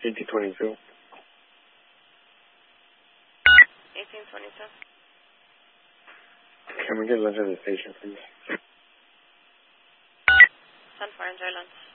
1822. 1822. Can we get lunch at the station, please? 10-4, enjoy lunch.